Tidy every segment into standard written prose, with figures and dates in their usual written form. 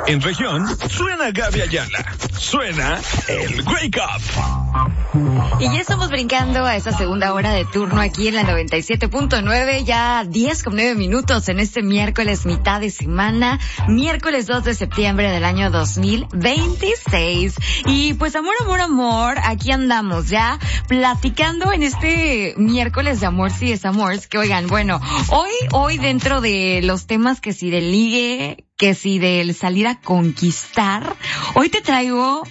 En región, suena Gaby Ayala. Suena el Wake Up. Y ya estamos brincando a esta segunda hora de turno aquí en la 97.9, ya 10:09 en este miércoles, mitad de semana, miércoles 2 de septiembre del año 2026. Y pues amor, aquí andamos ya platicando en este miércoles de amor y desamores, que oigan, bueno, hoy dentro de los temas que si del ligue, que si del salir a conquistar, hoy te traigo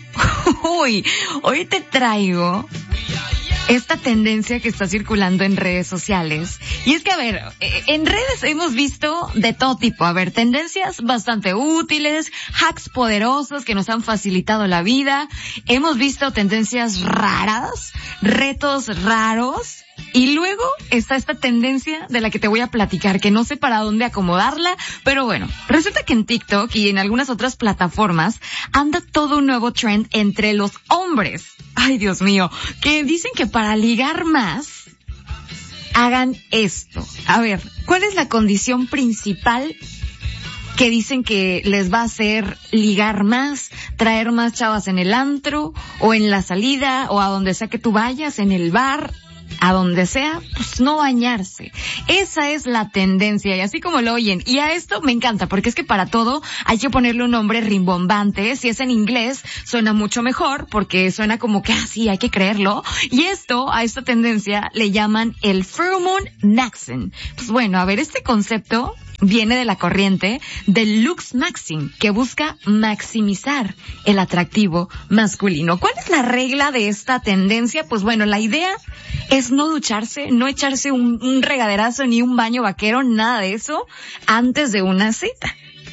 esta tendencia que está circulando en redes sociales. Y es que, a ver, en redes hemos visto de todo tipo. A ver, tendencias bastante útiles, hacks poderosos que nos han facilitado la vida. Hemos visto tendencias raras, retos raros. Y luego está esta tendencia de la que te voy a platicar, que no sé para dónde acomodarla, pero bueno, resulta que en TikTok y en algunas otras plataformas anda todo un nuevo trend entre los hombres. Ay, Dios mío, que dicen que para ligar más, hagan esto. A ver, ¿cuál es la condición principal que dicen que les va a hacer ligar más, traer más chavas en el antro, o en la salida, o a donde sea que tú vayas, en el bar? A donde sea, pues no bañarse. Esa es la tendencia, y así como lo oyen. Y a esto me encanta, porque es que para todo hay que ponerle un nombre rimbombante. Si es en inglés, suena mucho mejor, porque suena como que así hay que creerlo. Y a esta tendencia le llaman el pheromone maxing. Pues bueno, a ver, este concepto viene de la corriente del lux maxing, que busca maximizar el atractivo masculino. ¿Cuál es la regla de esta tendencia? Pues bueno, la idea es no ducharse, no echarse un regaderazo ni un baño vaquero, nada de eso, antes de una cita.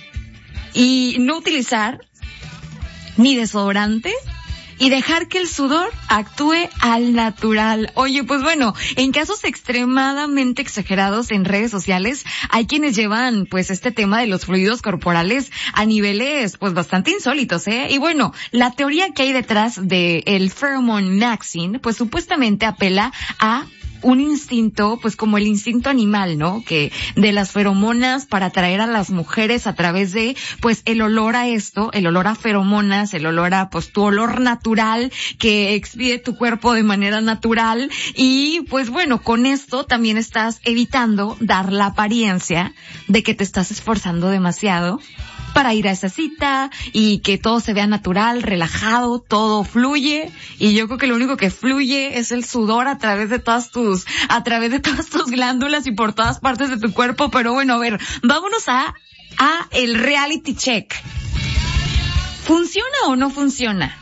Y no utilizar ni desodorante, y dejar que el sudor actúe al natural. Oye, pues bueno, en casos extremadamente exagerados en redes sociales, hay quienes llevan pues este tema de los fluidos corporales a niveles pues bastante insólitos, ¿eh? Y bueno, la teoría que hay detrás de el pheromone maxing, pues supuestamente apela a un instinto, pues como el instinto animal, ¿no? Que de las feromonas para atraer a las mujeres a través de, pues el olor a esto, el olor a feromonas, el olor a, pues tu olor natural que expide tu cuerpo de manera natural. Y pues bueno, con esto también estás evitando dar la apariencia de que te estás esforzando demasiado para ir a esa cita y que todo se vea natural, relajado, todo fluye. Y yo creo que lo único que fluye es el sudor a través de todas tus glándulas y por todas partes de tu cuerpo. Pero bueno, a ver, vámonos a el reality check. ¿Funciona o no funciona?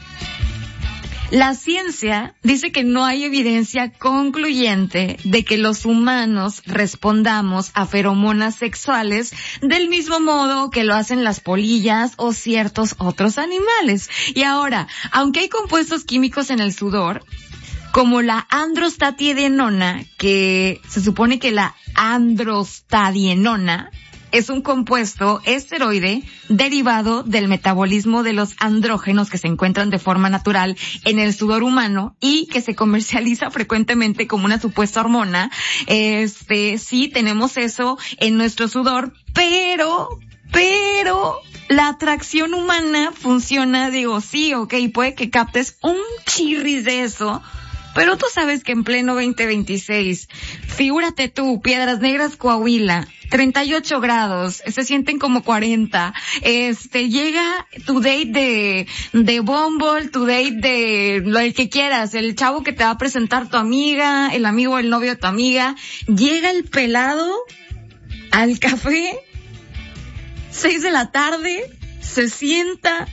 La ciencia dice que no hay evidencia concluyente de que los humanos respondamos a feromonas sexuales del mismo modo que lo hacen las polillas o ciertos otros animales. Y ahora, aunque hay compuestos químicos en el sudor, como la androstadienona, que se supone que la androstadienona es un compuesto esteroide derivado del metabolismo de los andrógenos que se encuentran de forma natural en el sudor humano y que se comercializa frecuentemente como una supuesta hormona. Sí tenemos eso en nuestro sudor, pero la atracción humana funciona, digo, sí, okay, puede que captes un chirris de eso, pero tú sabes que en pleno 2026, figúrate tú, Piedras Negras, Coahuila, 38 grados, se sienten como 40, llega tu date de Bumble, tu date de el que quieras, el chavo que te va a presentar tu amiga, el amigo o el novio de tu amiga, llega el pelado al café, 6 de la tarde, se sienta,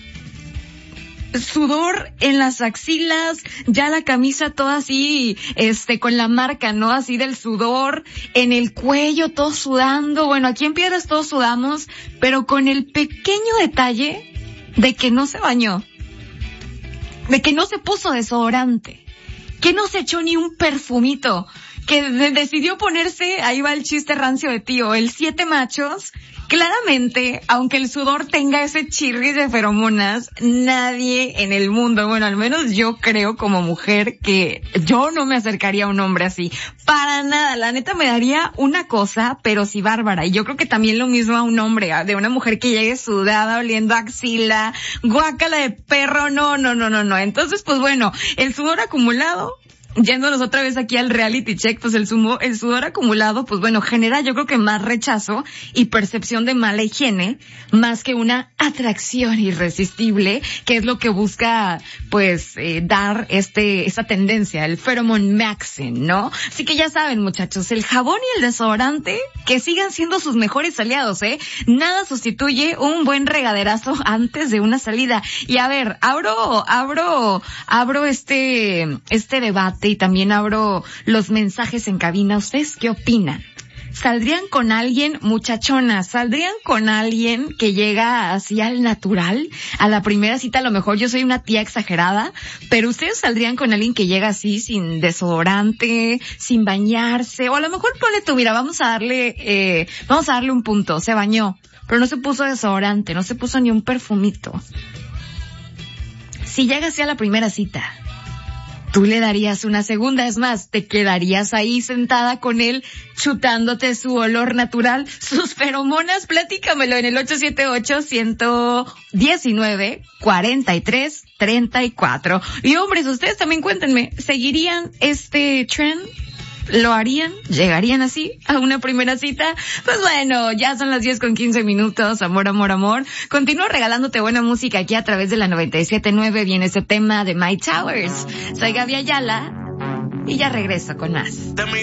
sudor en las axilas, ya la camisa toda así, con la marca, ¿no? Así del sudor, en el cuello, todo sudando. Bueno, aquí en Piedras todos sudamos, pero con el pequeño detalle de que no se bañó, de que no se puso desodorante, que no se echó ni un perfumito, que decidió ponerse, ahí va el chiste rancio de tío, el 7 machos. Claramente, aunque el sudor tenga ese chirris de feromonas, nadie en el mundo, bueno, al menos yo creo como mujer que yo no me acercaría a un hombre así. Para nada, la neta me daría una cosa, pero sí bárbara. Y yo creo que también lo mismo a un hombre, de una mujer que llegue sudada, oliendo a axila, guácala de perro, no. Entonces, pues bueno, el sudor acumulado, yéndonos otra vez aquí al reality check, pues el sudor acumulado, pues bueno, genera yo creo que más rechazo y percepción de mala higiene, más que una atracción irresistible, que es lo que busca, pues, dar esta tendencia, el pheromone maxing, ¿no? Así que ya saben, muchachos, el jabón y el desodorante, que sigan siendo sus mejores aliados, Nada sustituye un buen regaderazo antes de una salida. Y a ver, abro este debate y también abro los mensajes en cabina. ¿Ustedes qué opinan? ¿Saldrían con alguien, muchachonas, saldrían con alguien que llega así al natural? A la primera cita, a lo mejor yo soy una tía exagerada, pero ustedes saldrían con alguien que llega así sin desodorante, sin bañarse, o a lo mejor ponle tú, mira, vamos a darle un punto, se bañó, pero no se puso desodorante, no se puso ni un perfumito. Si llega así a la primera cita, tú le darías una segunda, es más, te quedarías ahí sentada con él, chutándote su olor natural, sus feromonas. Platícamelo en el 878-119-43-34. Y hombres, ustedes también cuéntenme, ¿seguirían este trend? ¿Lo harían? ¿Llegarían así a una primera cita? Pues bueno, ya son las 10:15. Amor. Continúo regalándote buena música aquí a través de la 97.9. Viene ese tema de My Towers. Soy Gaby Ayala y ya regreso con más.